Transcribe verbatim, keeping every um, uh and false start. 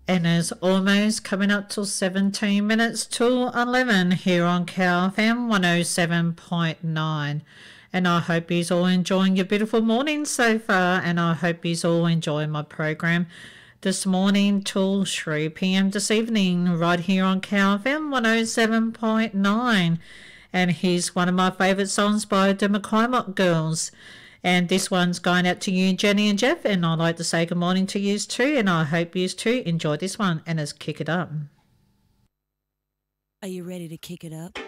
And it's almost coming up till seventeen minutes till eleven here on Cow F M one oh seven point nine. And I hope you're all enjoying your beautiful morning so far, and I hope you're all enjoying my program this morning till three p.m. this evening right here on Cow F M one oh seven point nine. And here's one of my favourite songs by the McClymont Girls. And this one's going out to you, Jenny and Jeff, and I'd like to say good morning to you too, and I hope you too enjoy this one, and let's kick it up. Are you ready to kick it up?